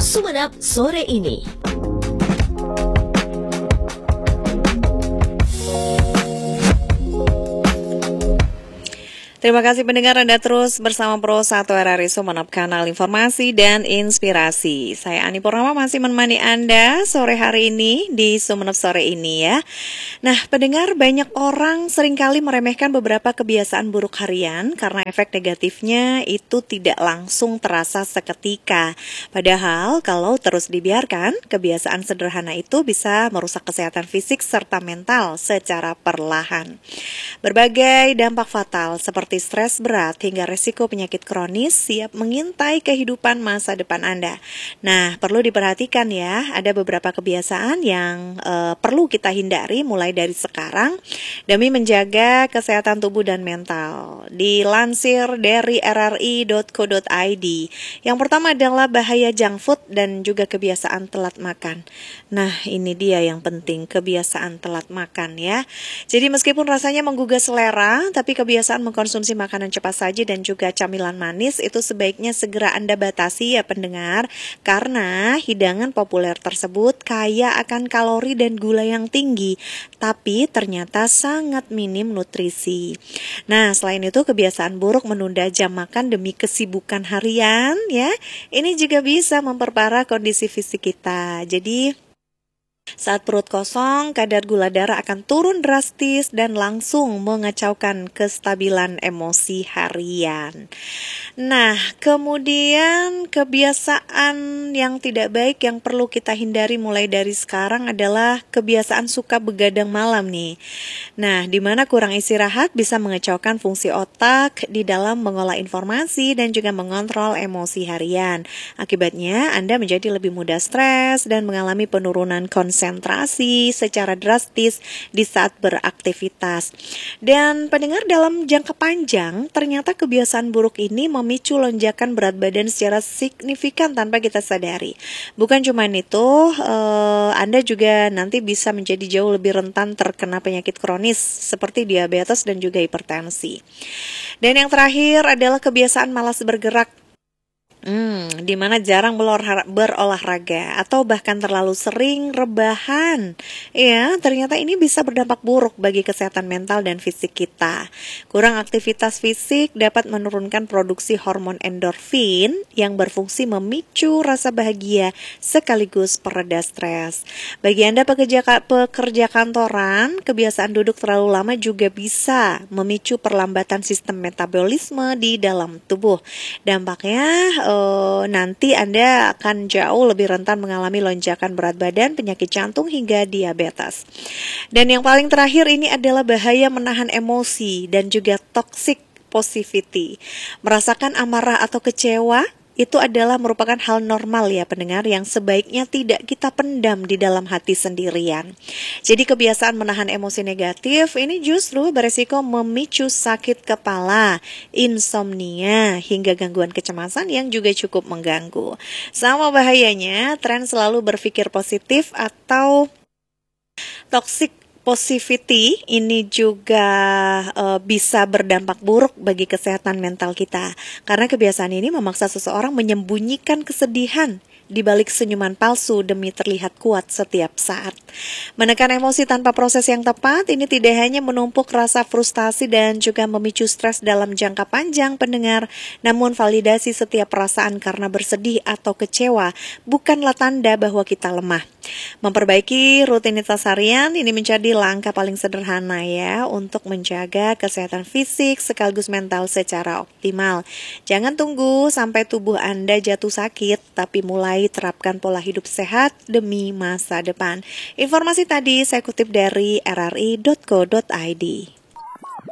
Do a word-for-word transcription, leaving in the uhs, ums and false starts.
Sumenep sore ini. Terima kasih pendengar, Anda terus bersama Pro satu R R I Sumenep, kanal informasi dan inspirasi. Saya Ani Purnama masih menemani Anda sore hari ini di Sumenep sore ini ya. Nah, pendengar, banyak orang seringkali meremehkan beberapa kebiasaan buruk harian karena efek negatifnya itu tidak langsung terasa seketika. Padahal kalau terus dibiarkan, kebiasaan sederhana itu bisa merusak kesehatan fisik serta mental secara perlahan. Berbagai dampak fatal seperti seperti stres berat hingga resiko penyakit kronis siap mengintai kehidupan masa depan Anda. Nah, perlu diperhatikan ya, ada beberapa kebiasaan yang uh, perlu kita hindari mulai dari sekarang demi menjaga kesehatan tubuh dan mental. Dilansir dari r r i dot co dot i d, yang pertama adalah bahaya junk food dan juga kebiasaan telat makan. Nah, ini dia yang penting, kebiasaan telat makan ya. Jadi meskipun rasanya menggugah selera, tapi kebiasaan mengkonsumsi Konsumsi makanan cepat saji dan juga camilan manis itu sebaiknya segera Anda batasi ya pendengar, karena hidangan populer tersebut kaya akan kalori dan gula yang tinggi, tapi ternyata sangat minim nutrisi. Nah, selain itu kebiasaan buruk menunda jam makan demi kesibukan harian ya, ini juga bisa memperparah kondisi fisik kita. Jadi saat perut kosong, kadar gula darah akan turun drastis dan langsung mengacaukan kestabilan emosi harian. Nah, kemudian kebiasaan yang tidak baik yang perlu kita hindari mulai dari sekarang adalah kebiasaan suka begadang malam nih. Nah, di mana kurang istirahat bisa mengacaukan fungsi otak di dalam mengolah informasi dan juga mengontrol emosi harian. Akibatnya, Anda menjadi lebih mudah stres dan mengalami penurunan konsentrasi konsentrasi secara drastis di saat beraktivitas. Dan pendengar, dalam jangka panjang ternyata kebiasaan buruk ini memicu lonjakan berat badan secara signifikan tanpa kita sadari. Bukan cuma itu, eh, Anda juga nanti bisa menjadi jauh lebih rentan terkena penyakit kronis seperti diabetes dan juga hipertensi. Dan yang terakhir adalah kebiasaan malas bergerak. Hmm, di mana jarang berolahraga atau bahkan terlalu sering rebahan. Ya, ternyata ini bisa berdampak buruk bagi kesehatan mental dan fisik kita. Kurang aktivitas fisik dapat menurunkan produksi hormon endorfin yang berfungsi memicu rasa bahagia sekaligus pereda stres. Bagi Anda pekerja, pekerja kantoran, kebiasaan duduk terlalu lama juga bisa memicu perlambatan sistem metabolisme di dalam tubuh. Dampaknya Uh, nanti Anda akan jauh lebih rentan mengalami lonjakan berat badan, penyakit jantung hingga diabetes. Dan yang paling terakhir ini adalah bahaya menahan emosi dan juga toxic positivity. Merasakan amarah atau kecewa itu adalah merupakan hal normal ya pendengar, yang sebaiknya tidak kita pendam di dalam hati sendirian. Jadi kebiasaan menahan emosi negatif ini justru beresiko memicu sakit kepala, insomnia, hingga gangguan kecemasan yang juga cukup mengganggu. Sama bahayanya, tren selalu berpikir positif atau toxic positivity ini juga e, bisa berdampak buruk bagi kesehatan mental kita, karena kebiasaan ini memaksa seseorang menyembunyikan kesedihan di balik senyuman palsu demi terlihat kuat setiap saat. Menekan emosi tanpa proses yang tepat ini tidak hanya menumpuk rasa frustasi dan juga memicu stres dalam jangka panjang pendengar, namun validasi setiap perasaan karena bersedih atau kecewa bukanlah tanda bahwa kita lemah. Memperbaiki rutinitas harian ini menjadi langkah paling sederhana ya untuk menjaga kesehatan fisik sekaligus mental secara optimal. Jangan tunggu sampai tubuh Anda jatuh sakit, tapi mulai terapkan pola hidup sehat demi masa depan. Informasi tadi saya kutip dari r r i dot co dot i d.